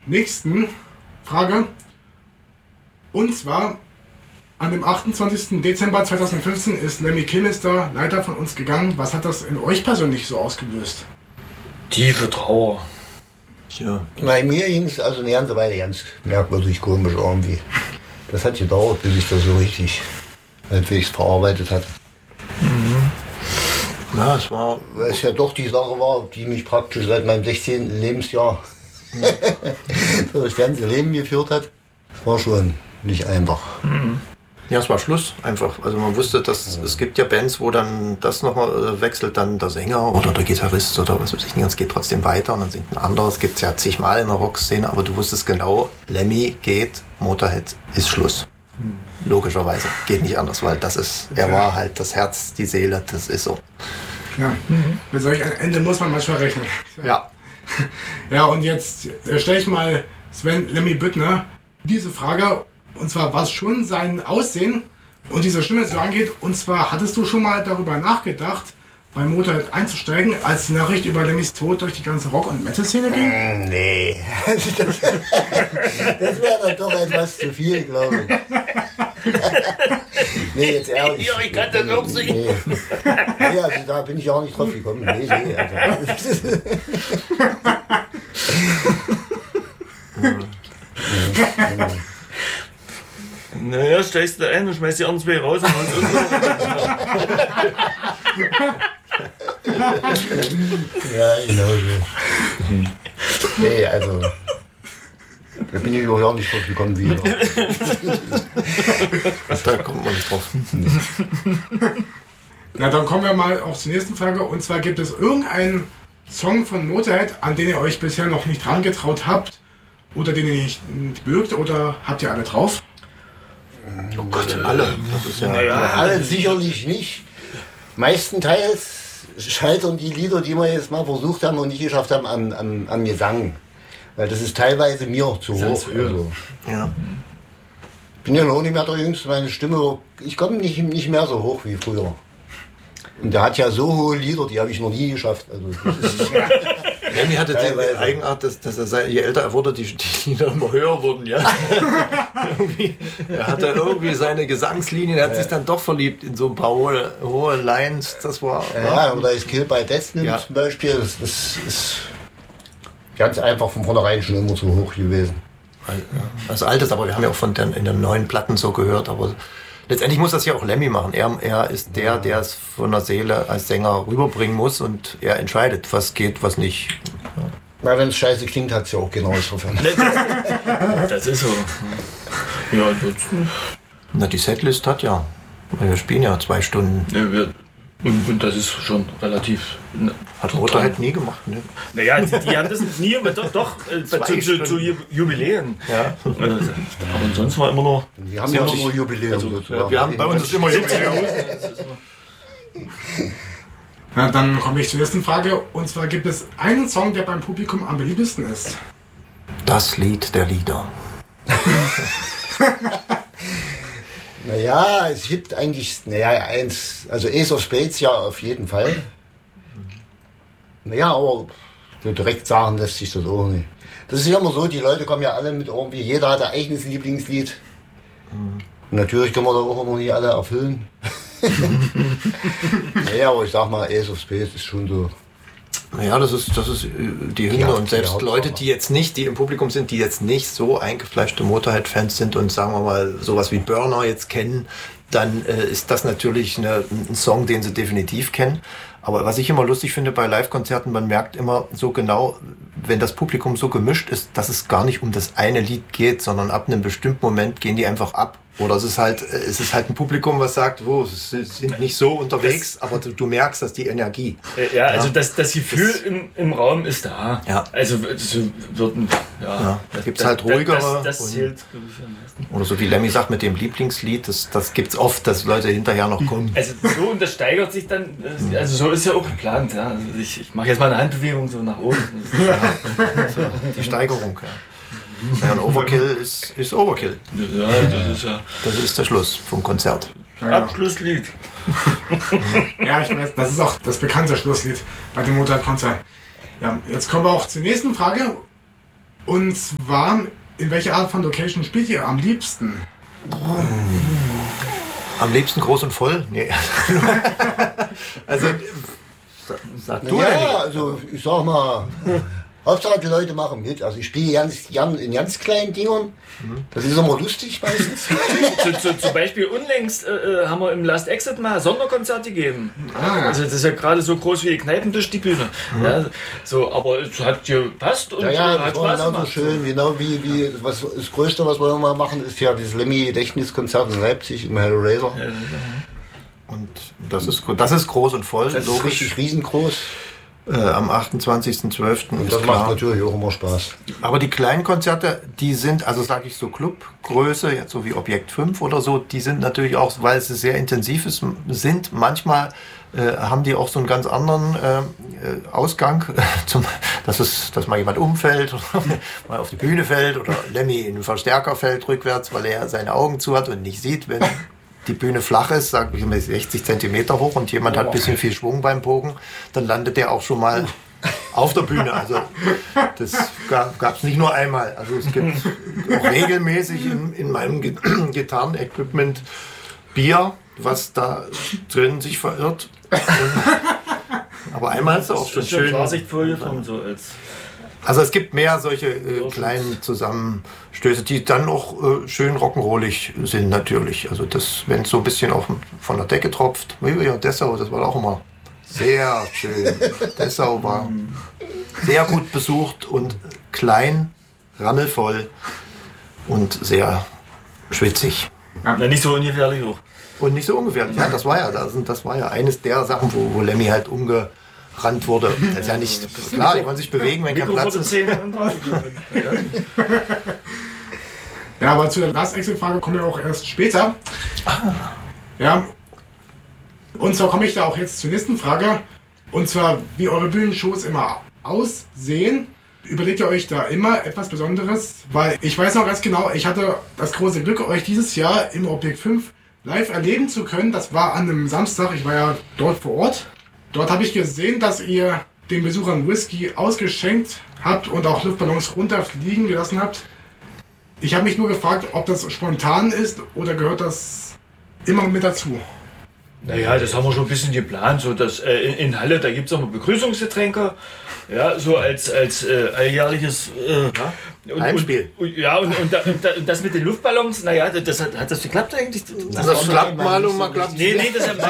nächsten Frage. Und zwar, an dem 28. Dezember 2015 ist Lemmy Kilmister leider von uns gegangen. Was hat das in euch persönlich so ausgelöst? Tiefe Trauer. Tja. Bei mir ging es also eine ganze Weile ganz merkwürdig komisch irgendwie. Das hat gedauert, bis ich das so richtig halbwegs verarbeitet hatte. Mhm. Ja, es war... Weil es ja doch die Sache war, die mich praktisch seit meinem 16. Lebensjahr das ganze Leben geführt hat. Das war schon nicht einfach. Mhm. Ja, es war Schluss einfach. Also man wusste, dass es gibt ja Bands, wo dann das nochmal wechselt, dann der Sänger oder der Gitarrist oder was weiß ich nicht. Es geht trotzdem weiter und dann singt ein anderes. Es gibt es ja zigmal in der Rockszene, aber du wusstest genau, Lemmy geht, Motorhead ist Schluss. Logischerweise. Geht nicht anders, weil das ist, er war halt das Herz, die Seele, das ist so. Ja, mit solch einem Ende muss man manchmal rechnen. Ja. Ja, und jetzt stelle ich mal Sven Lemmy Büttner diese Frage. Und zwar, was schon sein Aussehen und diese Stimme so angeht. Und zwar, hattest du schon mal darüber nachgedacht, bei Motorhead einzusteigen, als die Nachricht über Lemmys Tod durch die ganze Rock- und Metal-Szene ging? Nee. Das wäre dann doch etwas zu viel, glaube ich. Nee, jetzt ehrlich. Ja, ich kann das auch sehen. Nee, also da bin ich auch nicht drauf gekommen. Nee. Also. Naja, steigst du ein und schmeißt die anderen zwei raus und holst uns Ja, genau so. Nee, also. Da bin ich überhaupt nicht drauf gekommen, wie. Da kommt man nicht drauf. Na, dann kommen wir mal auch zur nächsten Frage. Und zwar, gibt es irgendeinen Song von Motorhead, an den ihr euch bisher noch nicht herangetraut habt? Oder den ihr nicht mögt? Oder habt ihr alle drauf? Oh Gott, alle. Das ist ja, Alle sicherlich nicht. Meistenteils scheitern die Lieder, die wir jetzt mal versucht haben und nicht geschafft haben, am Gesang. Weil das ist teilweise mir zu hoch. Also. Ja. Ich bin ja noch nicht mehr der Jüngste, meine Stimme, ich komme nicht mehr so hoch wie früher. Und der hat ja so hohe Lieder, die habe ich noch nie geschafft. Also das ist Lemmy hatte die Eigenart, dass er, je älter er wurde, die Lieder immer höher wurden. Ja. Er hatte irgendwie seine Gesangslinien, er hat sich dann doch verliebt in so ein paar hohe Lines. Das war... Ja, oder ist Kill by Death nimmt zum Beispiel, das ist ganz einfach von vornherein schon immer so hoch gewesen. Also altes, aber wir haben ja auch in den neuen Platten so gehört, aber letztendlich muss das ja auch Lemmy machen. Er ist der es von der Seele als Sänger rüberbringen muss und er entscheidet, was geht, was nicht. Na, wenn es scheiße klingt, hat es ja auch genau insofern. Das ist so. Ja, Na, die Setlist hat ja. Wir spielen ja 2 Stunden. Ja, und das ist schon relativ... Hat Motorhead nie gemacht, ne? Naja, die haben das nie, aber doch zu Jubiläen. Ja. Aber ansonsten war immer noch... Wir haben ja immer nur Jubiläum. Also, wir haben bei uns immer Jubiläum. Na, dann komme ich zur nächsten Frage. Und zwar, gibt es einen Song, der beim Publikum am beliebtesten ist? Das Lied der Lieder. Naja, es gibt eigentlich, eins, also Ace of Spades ja auf jeden Fall. Naja, aber so direkt sagen lässt sich das auch nicht. Das ist ja immer so, die Leute kommen ja alle mit irgendwie, jeder hat ein eigenes Lieblingslied. Und natürlich können wir da auch immer nicht alle erfüllen. Naja, aber ich sag mal, Ace of Spades ist schon so. Naja, das ist die Hymne und selbst Leute, die im Publikum sind, die jetzt nicht so eingefleischte Motorhead-Fans sind und sagen wir mal sowas wie Burner jetzt kennen, dann ist das natürlich ein Song, den sie definitiv kennen. Aber was ich immer lustig finde bei Live-Konzerten, man merkt immer so genau, wenn das Publikum so gemischt ist, dass es gar nicht um das eine Lied geht, sondern ab einem bestimmten Moment gehen die einfach ab. Oder es ist halt ein Publikum, was sagt, sie sind nicht so unterwegs, aber du merkst, dass die Energie. Ja, also das Gefühl im Raum ist da. Ja. Also Da gibt es halt ruhigere. Das zählt, glaube ich, am meisten. Oder so wie Lemmy sagt mit dem Lieblingslied, das gibt es oft, dass Leute hinterher noch kommen. Also so, und das steigert sich dann, also so ist ja auch geplant. Ja. Also ich mache jetzt mal eine Handbewegung so nach oben. Die Steigerung, ja. Ja, ein Overkill ist Overkill. Ja, das ist der Schluss vom Konzert. Ja. Abschlusslied. Ja, ich weiß, das ist auch das bekannte Schlusslied bei dem Motorhead-Konzert. Ja, jetzt kommen wir auch zur nächsten Frage. Und zwar, in welcher Art von Location spielt ihr am liebsten? Am liebsten groß und voll? Nee. Also, sag du ja, also ich sag mal, Hauptsache die Leute machen mit. Also ich spiele ganz gern in ganz kleinen Dingern. Das ist immer lustig meistens. Zum Beispiel unlängst haben wir im Last Exit mal Sonderkonzerte gegeben. Also das ist ja gerade so groß wie die Kneipentisch, die Bühne. Ja, so, aber es hat gepasst und Ja, hat das war Spaß genauso gemacht. schön. Genau wie was, das Größte, was wir immer machen, ist ja das Lemmy-Gedächtniskonzert in Leipzig im Hellraiser. Und das ist groß und voll. Das ist richtig riesengroß. Am 28.12. Und ist das klar. macht natürlich auch immer Spaß. Aber die kleinen Konzerte, die sind, also sage ich so Clubgröße, jetzt so wie Objekt 5 oder so, die sind natürlich auch, weil sie sehr intensiv sind, manchmal haben die auch so einen ganz anderen Ausgang, dass mal jemand umfällt oder mal auf die Bühne fällt oder Lemmy in den Verstärker fällt rückwärts, weil er seine Augen zu hat und nicht sieht, wenn die Bühne flach ist, sagen wir mal 60 Zentimeter hoch und jemand hat ein bisschen viel Schwung beim Bogen, dann landet der auch schon mal auf der Bühne. Also das gab es nicht nur einmal. Also es gibt auch regelmäßig in meinem Gitarren-Equipment Bier, was da drin sich verirrt. Aber einmal ist es auch schon schön. Klarsichtfolie von so als. Also es gibt mehr solche kleinen Zusammenstöße, die dann auch schön rock'n'rollig sind natürlich. Also das, wenn es so ein bisschen auch von der Decke tropft. Ja, Dessau, das war auch immer sehr schön. Dessau war sehr gut besucht und klein, rammelvoll und sehr schwitzig. Ja, nicht so ungefährlich hoch. Und nicht so ungefährlich. Ja, das war ja eines der Sachen, wo Lemmy halt umgerannt wurde. Das ist ja nicht klar, die wollen sich bewegen, wenn kein Platz ist. Ja, aber zu der Last-Exit-Frage kommen wir auch erst später. Ja. Und zwar komme ich da auch jetzt zur nächsten Frage. Und zwar, wie eure Bühnenshows immer aussehen. Überlegt ihr euch da immer etwas Besonderes? Weil ich weiß noch ganz genau, ich hatte das große Glück, euch dieses Jahr im Objekt 5 live erleben zu können. Das war an einem Samstag, ich war ja dort vor Ort. Dort habe ich gesehen, dass ihr den Besuchern Whisky ausgeschenkt habt und auch Luftballons runterfliegen gelassen habt. Ich habe mich nur gefragt, ob das spontan ist oder gehört das immer mit dazu? Naja, das haben wir schon ein bisschen geplant. So, dass, in Halle, da gibt es auch mal Begrüßungsgetränke. Ja, so als alljährliches Heimspiel. Und das mit den Luftballons, naja, hat das geklappt eigentlich? Das klappt mal und mal klappt Nee,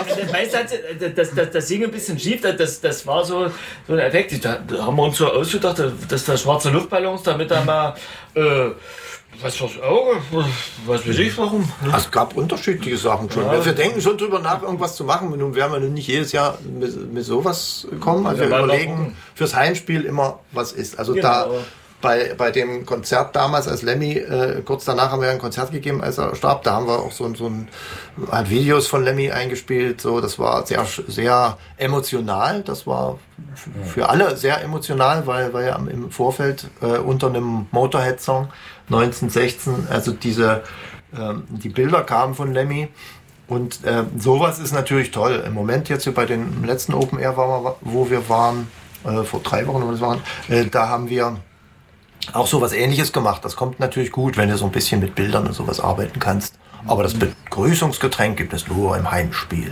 das ging ein bisschen schief. Das war so ein Effekt. Da haben wir uns so ausgedacht, dass da schwarze Luftballons, damit da mal was fürs Auge, was weiß ich warum. Es gab unterschiedliche Sachen schon. Ja. Wir denken schon drüber nach, irgendwas zu machen. Nun werden wir nicht jedes Jahr mit sowas kommen. Also wir überlegen fürs Heimspiel immer, was ist. Also genau. Da bei dem Konzert damals als Lemmy, kurz danach haben wir ein Konzert gegeben, als er starb. Da haben wir auch so Videos von Lemmy eingespielt. So, das war sehr, sehr emotional. Das war für alle sehr emotional, weil ja im Vorfeld unter einem Motorhead-Song 1916, also die Bilder kamen von Lemmy und sowas ist natürlich toll. Im Moment jetzt hier bei den letzten Open Air, wo wir waren, vor 3 Wochen, wo das waren, da haben wir auch sowas Ähnliches gemacht. Das kommt natürlich gut, wenn du so ein bisschen mit Bildern und sowas arbeiten kannst. Aber das Begrüßungsgetränk gibt es nur im Heimspiel.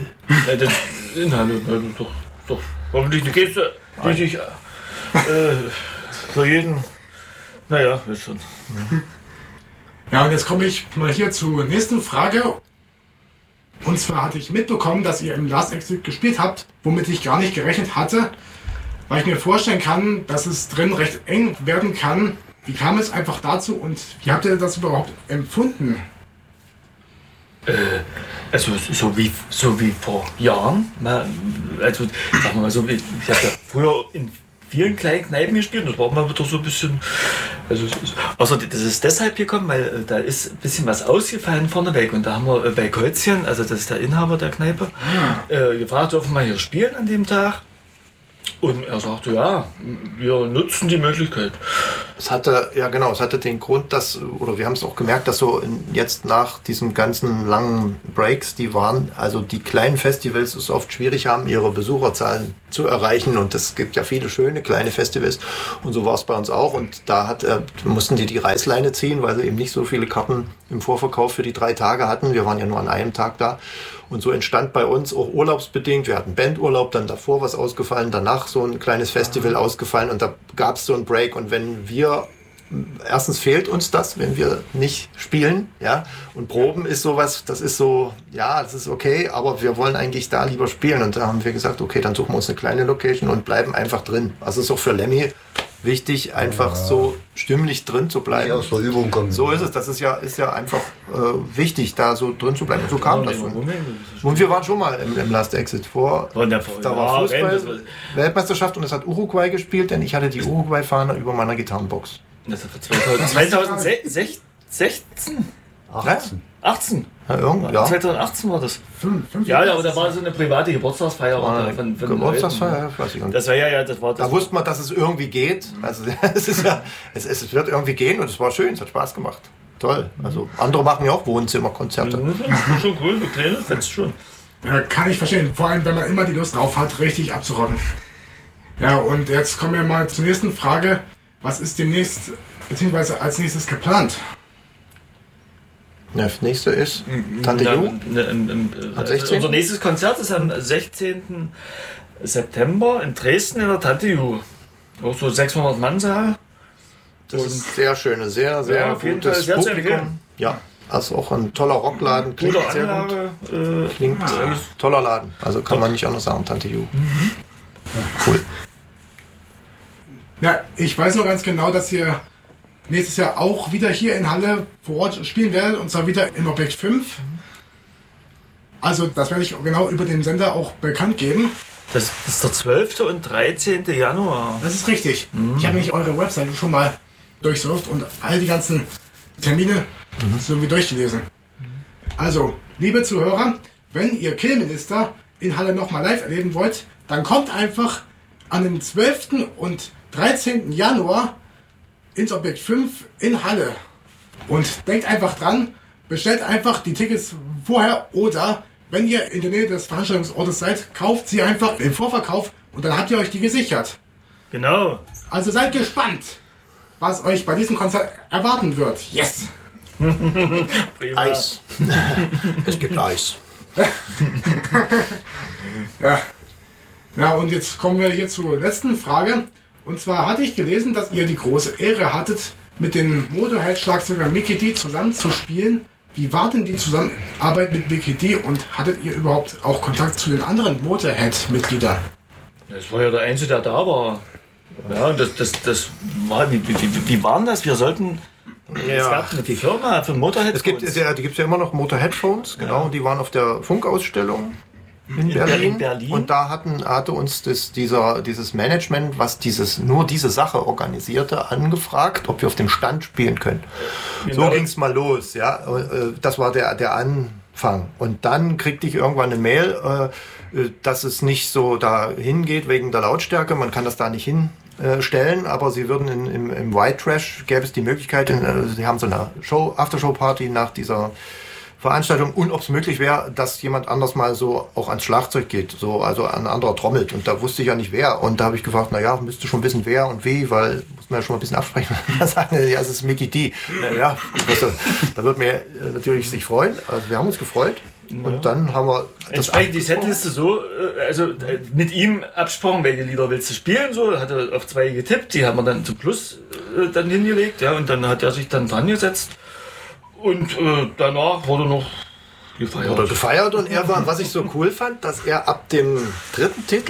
Doch. Hoffentlich gehst du richtig für jeden. Naja, ist schon. Ja, und jetzt komme ich mal hier zur nächsten Frage. Und zwar hatte ich mitbekommen, dass ihr im Last Exit gespielt habt, womit ich gar nicht gerechnet hatte, weil ich mir vorstellen kann, dass es drin recht eng werden kann. Wie kam es einfach dazu und wie habt ihr das überhaupt empfunden? Also so wie vor Jahren. Also sagen wir mal so, ich habe ja früher in vielen kleinen Kneipen gespielt und das war mal wieder so ein bisschen. Also das ist deshalb gekommen, weil da ist ein bisschen was ausgefallen vorneweg und da haben wir bei Käuzchen, also das ist der Inhaber der Kneipe, gefragt, dürfen wir hier spielen an dem Tag. Und er sagte, ja, wir nutzen die Möglichkeit. Es hatte den Grund, oder wir haben es auch gemerkt, dass so jetzt nach diesen ganzen langen Breaks, also die kleinen Festivals es oft schwierig haben, ihre Besucherzahlen zu erreichen und es gibt ja viele schöne kleine Festivals und so war es bei uns auch und da mussten die Reißleine ziehen, weil sie eben nicht so viele Karten im Vorverkauf für die 3 Tage hatten. Wir waren ja nur an einem Tag da und so entstand bei uns auch urlaubsbedingt. Wir hatten Bandurlaub, dann davor was ausgefallen, danach so ein kleines Festival ausgefallen und da gab es so einen Break und wenn wir erstens fehlt uns das, wenn wir nicht spielen, ja, und Proben ist sowas, das ist so, ja, das ist okay, aber wir wollen eigentlich da lieber spielen und da haben wir gesagt, okay, dann suchen wir uns eine kleine Location und bleiben einfach drin. Also ist auch für Lemmy wichtig, einfach so stimmlich drin zu bleiben. Aus der Übung kommen. So ist es, das ist ja einfach wichtig, da so drin zu bleiben. Und so kam das. Und wir waren schon mal im Last Exit vor. Da war Fußball, Weltmeisterschaft und es hat Uruguay gespielt, denn ich hatte die Uruguay-Fahne über meiner Gitarrenbox. Das war 2016? 18? Ja. 2018 war das. 5 Ja, aber da war so eine private Geburtstagsfeier. Von Geburtstagsfeier, weiß ich nicht. Das war ja, das war das. Da wusste man, dass es irgendwie geht. Also es wird irgendwie gehen und es war schön, es hat Spaß gemacht. Toll. Also andere machen ja auch Wohnzimmerkonzerte. Das ist schon cool, du Kleine, findest schon. Ja, kann ich verstehen. Vor allem, wenn man immer die Lust drauf hat, richtig abzurocken. Ja, und jetzt kommen wir mal zur nächsten Frage. Was ist demnächst, beziehungsweise als nächstes geplant? Das nächste ist Tante Ju. Unser nächstes Konzert ist am 16. September in Dresden in der Tante Ju. Auch so 600 Mann Saal. Das ist sehr schöne, sehr, sehr gutes Publikum. Ja, also auch ein toller Rockladen. Klingt Gute sehr Anlage, gut. Klingt toller Laden. Also kann man nicht anders sagen, Tante Ju. Cool. Ja, ich weiß noch ganz genau, dass ihr nächstes Jahr auch wieder hier in Halle vor Ort spielen werdet, und zwar wieder im Objekt 5. Also das werde ich genau über den Sender auch bekannt geben. Das ist der 12. und 13. Januar. Das ist richtig. Ich habe nämlich eure Webseite schon mal durchsurft und all die ganzen Termine so wie durchgelesen. Also, liebe Zuhörer, wenn ihr Killminister in Halle nochmal live erleben wollt, dann kommt einfach an den 12. und 13. Januar ins Objekt 5 in Halle. Und denkt einfach dran, bestellt einfach die Tickets vorher oder wenn ihr in der Nähe des Veranstaltungsortes seid, kauft sie einfach im Vorverkauf und dann habt ihr euch die gesichert. Genau. Also seid gespannt, was euch bei diesem Konzert erwarten wird. Yes! Prima. Eis. Es gibt Eis. Ja, und jetzt kommen wir hier zur letzten Frage. Und zwar hatte ich gelesen, dass ihr die große Ehre hattet, mit dem Motorhead-Schlagzeuger Mikkey D zusammenzuspielen. Wie war denn die Zusammenarbeit mit Mikkey D und hattet ihr überhaupt auch Kontakt zu den anderen Motorhead-Mitgliedern? Das war ja der Einzige, der da war. Ja, das war, wie war denn das? Wir sollten, es gab eine Firma für Motorhead. Die gibt es ja immer noch, Motorhead-Phones, genau, und die waren auf der Funkausstellung in Berlin. Und da hatte uns dieses Management, was nur diese Sache organisierte, angefragt, ob wir auf dem Stand spielen können. Genau. So ging es mal los, ja. Das war der Anfang. Und dann kriegte ich irgendwann eine Mail, dass es nicht so dahin geht wegen der Lautstärke. Man kann das da nicht hinstellen, aber sie würden im White Trash, gäbe es die Möglichkeit, sie haben so eine Aftershow-Party nach dieser Veranstaltung, und ob es möglich wäre, dass jemand anders mal so auch ans Schlagzeug geht, also ein anderer trommelt, und da wusste ich ja nicht wer, und da habe ich gefragt, müsste schon wissen wer und wie, weil muss man ja schon mal ein bisschen absprechen. Da sagen ja, es ist Mikkey D. Ja, da wird mir natürlich sich freuen, also wir haben uns gefreut. Und dann haben wir das entsprechend die Setliste so, also mit ihm abgesprochen, welche Lieder willst du spielen, so, hat er auf 2 getippt, die haben wir dann zum Schluss dann hingelegt, ja, und dann hat er sich dann dran gesetzt. Und danach wurde noch gefeiert. Und er war, was ich so cool fand, dass er ab dem 3. Titel,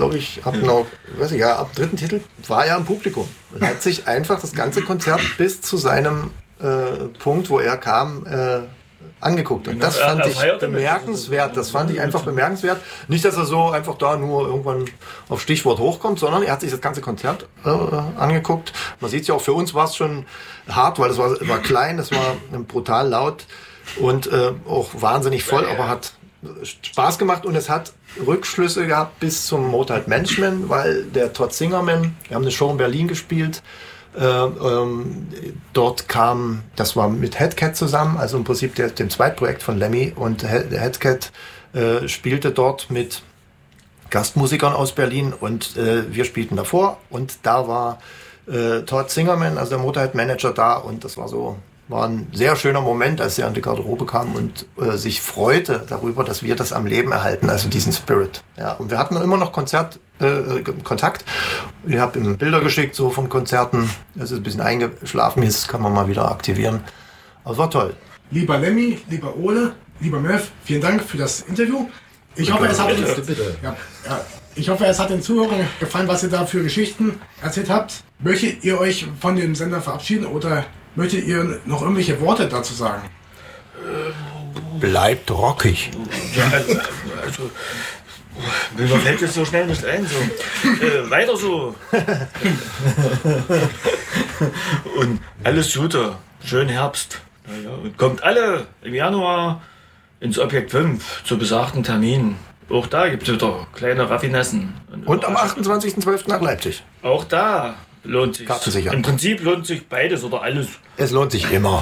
ab 3. Titel war er im Publikum. Und hat sich einfach das ganze Konzert bis zu seinem Punkt, wo er kam, angeguckt. Und das fand ich bemerkenswert. Das fand ich einfach bemerkenswert. Nicht, dass er so einfach da nur irgendwann auf Stichwort hochkommt, sondern er hat sich das ganze Konzert angeguckt. Man sieht es ja auch, für uns war es schon hart, weil es war klein, es war brutal laut und auch wahnsinnig voll, aber hat Spaß gemacht, und es hat Rückschlüsse gehabt bis zum Motorhead Management, weil der Todd Singerman, wir haben eine Show in Berlin gespielt, dort kam, das war mit Headcat zusammen, also im Prinzip dem Zweitprojekt von Lemmy, und Headcat spielte dort mit Gastmusikern aus Berlin und wir spielten davor und da war Todd Zingerman, also der Motorhead-Manager da und das war ein sehr schöner Moment, als er an die Garderobe kam und sich freute darüber, dass wir das am Leben erhalten, also diesen Spirit. Ja, und wir hatten immer noch Kontakt. Ich habe ihm Bilder geschickt, so von Konzerten. Es ist ein bisschen eingeschlafen, jetzt kann man mal wieder aktivieren. Aber es war toll. Lieber Lemmy, lieber Ole, lieber Mev, vielen Dank für das Interview. Ich hoffe, es hat den Zuhörern gefallen, was ihr da für Geschichten erzählt habt. Möchtet ihr euch von dem Sender verabschieden oder möchtet ihr noch irgendwelche Worte dazu sagen? Bleibt rockig. Ja, also mir fällt jetzt so schnell nicht ein. So. Weiter so. Und alles Gute. Schönen Herbst. Ja, und kommt alle im Januar ins Objekt 5 zu besagten Termin. Auch da gibt es wieder kleine Raffinessen. Und am 28.12. nach Leipzig. Auch da lohnt sich. Im Prinzip lohnt sich beides oder alles. Es lohnt sich immer.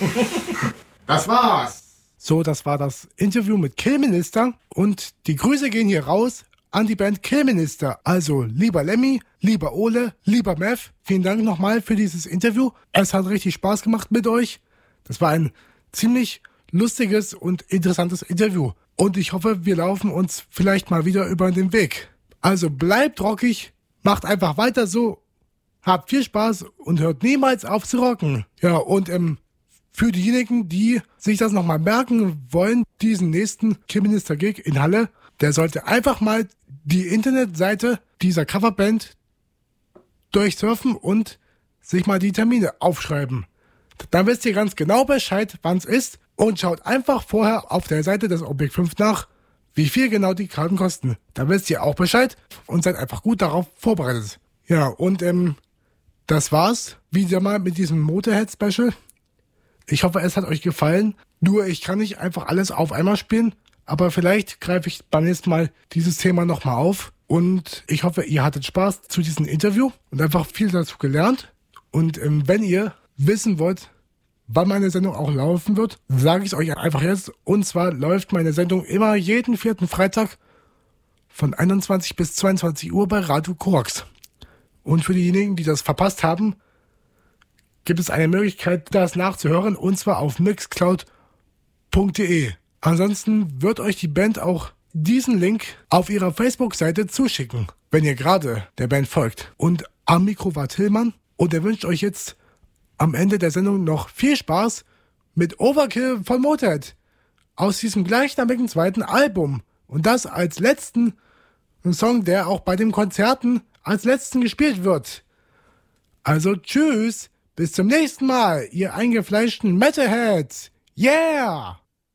Das war's. So, das war das Interview mit Killminister und die Grüße gehen hier raus an die Band Killminister. Also, lieber Lemmy, lieber Ole, lieber Mev, vielen Dank nochmal für dieses Interview. Es hat richtig Spaß gemacht mit euch. Das war ein ziemlich lustiges und interessantes Interview. Und ich hoffe, wir laufen uns vielleicht mal wieder über den Weg. Also bleibt rockig, macht einfach weiter so, habt viel Spaß und hört niemals auf zu rocken. Ja, und für diejenigen, die sich das nochmal merken wollen, diesen nächsten Killminister-Gig in Halle, der sollte einfach mal die Internetseite dieser Coverband durchsurfen und sich mal die Termine aufschreiben. Dann wisst ihr ganz genau Bescheid, wann es ist und schaut einfach vorher auf der Seite des Objekt 5 nach, wie viel genau die Karten kosten. Dann wisst ihr auch Bescheid und seid einfach gut darauf vorbereitet. Ja, und das war's wieder mal mit diesem Motorhead-Special. Ich hoffe, es hat euch gefallen. Nur ich kann nicht einfach alles auf einmal spielen, aber vielleicht greife ich beim nächsten Mal dieses Thema nochmal auf. Und ich hoffe, ihr hattet Spaß zu diesem Interview und einfach viel dazu gelernt. Und wenn ihr wissen wollt, wann meine Sendung auch laufen wird, sage ich es euch einfach jetzt. Und zwar läuft meine Sendung immer jeden 4. Freitag von 21 bis 22 Uhr bei Radio Korax. Und für diejenigen, die das verpasst haben, gibt es eine Möglichkeit, das nachzuhören, und zwar auf mixcloud.de. Ansonsten wird euch die Band auch diesen Link auf ihrer Facebook-Seite zuschicken, wenn ihr gerade der Band folgt. Und am Mikro war Tillmann und er wünscht euch jetzt am Ende der Sendung noch viel Spaß mit Overkill von Motorhead aus diesem gleichnamigen zweiten Album. Und das als letzten Song, der auch bei den Konzerten als letzten gespielt wird. Also tschüss, bis zum nächsten Mal, ihr eingefleischten Metalheads. Yeah!